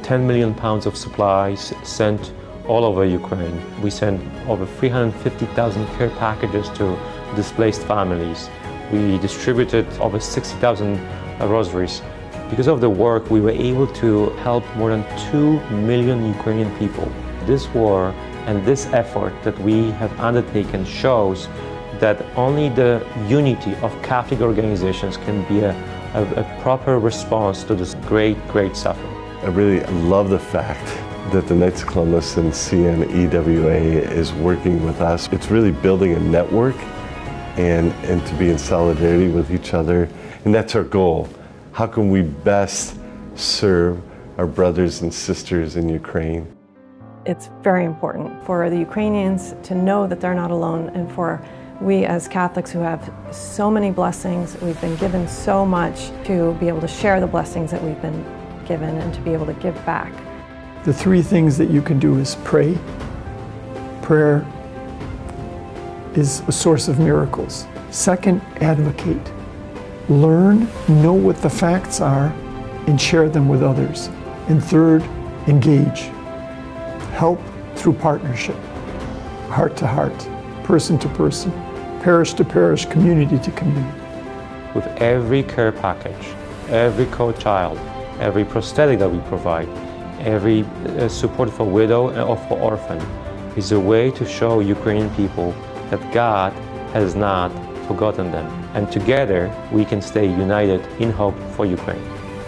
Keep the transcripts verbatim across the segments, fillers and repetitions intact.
ten million pounds of supplies sent all over Ukraine. We sent over three hundred fifty thousand care packages to displaced families. We distributed over sixty thousand rosaries. Because of the work, we were able to help more than two million Ukrainian people. This war and this effort that we have undertaken shows that only the unity of Catholic organizations can be a, a, a proper response to this great, great suffering. I really love the fact that the Knights of Columbus and C N E W A is working with us. It's really building a network and, and to be in solidarity with each other. And that's our goal. How can we best serve our brothers and sisters in Ukraine? It's very important for the Ukrainians to know that they're not alone, and for we as Catholics who have so many blessings, we've been given so much, to be able to share the blessings that we've been given and to be able to give back. The three things that you can do is pray. Prayer is a source of miracles. Second, advocate. Learn, know what the facts are, and share them with others. And third, engage. Help through partnership, heart to heart, person to person, parish to parish, community to community. With every care package, every co-child, every prosthetic that we provide, every uh, support for widow or for orphan is a way to show Ukrainian people that God has not forgotten them. And together we can stay united in hope for Ukraine.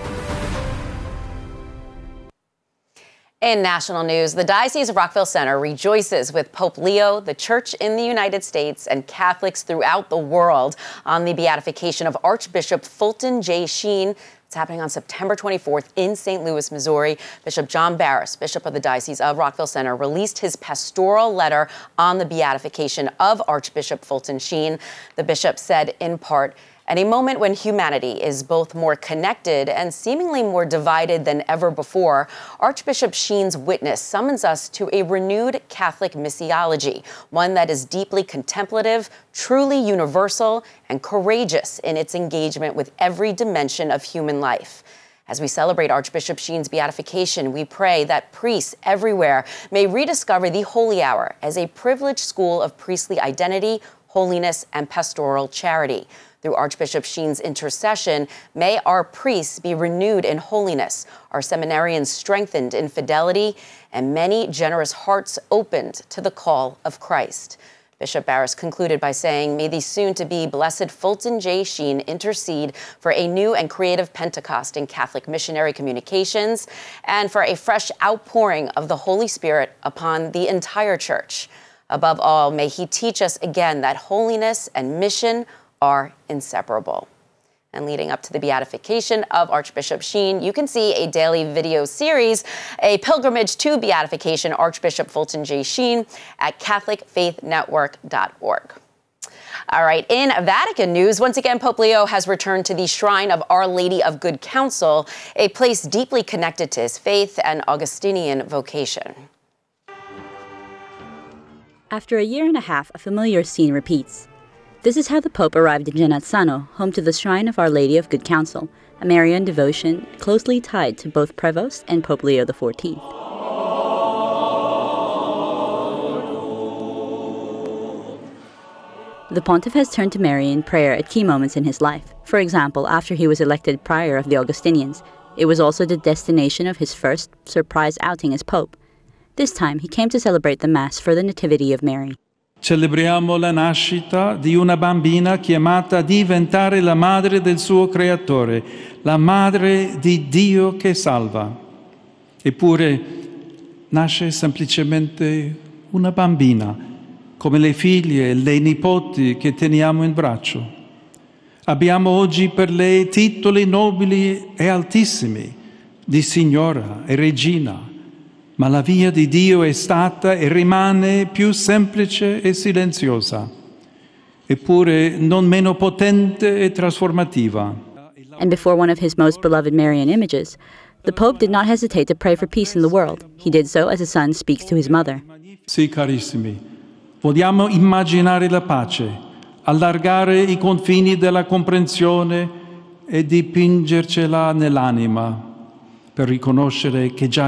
In national news, the Diocese of Rockville Centre rejoices with Pope Leo, the Church in the United States, and Catholics throughout the world on the beatification of Archbishop Fulton J. Sheen. It's happening on September twenty-fourth in Saint Louis, Missouri. Bishop John Barris, Bishop of the Diocese of Rockville Centre, released his pastoral letter on the beatification of Archbishop Fulton Sheen. The bishop said, in part, "At a moment when humanity is both more connected and seemingly more divided than ever before, Archbishop Sheen's witness summons us to a renewed Catholic missiology, one that is deeply contemplative, truly universal, and courageous in its engagement with every dimension of human life." As we celebrate Archbishop Sheen's beatification, we pray that priests everywhere may rediscover the Holy Hour as a privileged school of priestly identity, holiness, and pastoral charity. Through Archbishop Sheen's intercession, may our priests be renewed in holiness, our seminarians strengthened in fidelity, and many generous hearts opened to the call of Christ. Bishop Barris concluded by saying, "May the soon-to-be Blessed Fulton J. Sheen intercede for a new and creative Pentecost in Catholic missionary communications and for a fresh outpouring of the Holy Spirit upon the entire Church. Above all, may he teach us again that holiness and mission are inseparable." And leading up to the beatification of Archbishop Sheen, you can see a daily video series, A Pilgrimage to Beatification, Archbishop Fulton J. Sheen, at catholic faith network dot org. All right, in Vatican news, once again, Pope Leo has returned to the Shrine of Our Lady of Good Counsel, a place deeply connected to his faith and Augustinian vocation. After a year and a half, a familiar scene repeats. This is how the Pope arrived in Genazzano, home to the Shrine of Our Lady of Good Counsel, a Marian devotion closely tied to both Prevost and Pope Leo the fourteenth. The Pontiff has turned to Mary in prayer at key moments in his life. For example, after he was elected prior of the Augustinians, it was also the destination of his first surprise outing as Pope. This time, he came to celebrate the Mass for the Nativity of Mary. Celebriamo la nascita di una bambina chiamata a diventare la madre del suo creatore, la madre di Dio che salva. Eppure nasce semplicemente una bambina, come le figlie e le nipoti che teniamo in braccio. Abbiamo oggi per lei titoli nobili e altissimi, di signora e regina. Ma la via di Dio è stata e rimane più semplice e silenziosa, eppure non meno potente e trasformativa. And before one of his most beloved Marian images, the Pope did not hesitate to pray for peace in the world. He did so as a son speaks to his mother. Sì, carissimi, vogliamo immaginare la pace, allargare i confini della comprensione e dipingercela nell'anima, per riconoscere che già